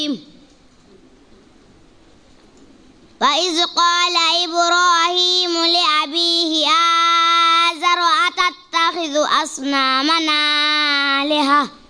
وإذ قال إبراهيم لأبيه آزر أتتخذ أصنامنا آلهة